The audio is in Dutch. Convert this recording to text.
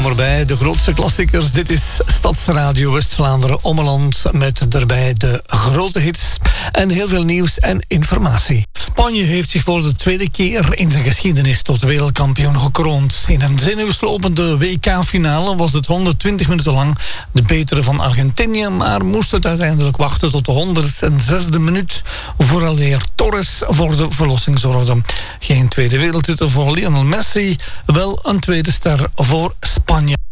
kom erbij. De grootste klassiekers. Dit is Stadsradio West-Vlaanderen Ommeland met daarbij de grote hits en heel veel nieuws en informatie. Spanje heeft zich voor de tweede keer in zijn geschiedenis tot wereldkampioen gekroond. In een zenuwslopende WK-finale was het 120 minuten lang de betere van Argentinië, maar moest het uiteindelijk wachten tot de 106e minuut vooraleer Torres voor de verlossing zorgde. Geen tweede wereldtitel voor Lionel Messi, wel een tweede ster voor Spanje.